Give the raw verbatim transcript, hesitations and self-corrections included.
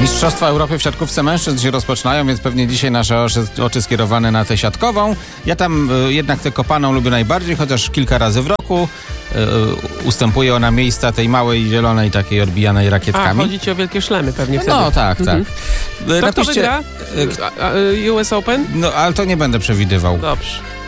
Mistrzostwa Europy w siatkówce mężczyzn się rozpoczynają, więc pewnie dzisiaj nasze oczy, oczy skierowane na tę siatkową. Ja tam y, jednak tę kopaną lubię najbardziej, chociaż kilka razy w roku. Y, ustępuje ona miejsca tej małej, zielonej, takiej odbijanej rakietkami. A, chodzi ci o wielkie szlemy pewnie wtedy. No tak, mhm. tak. To Napiszcie, kto wygra? U S Open? No, ale to nie będę przewidywał. Dobrze.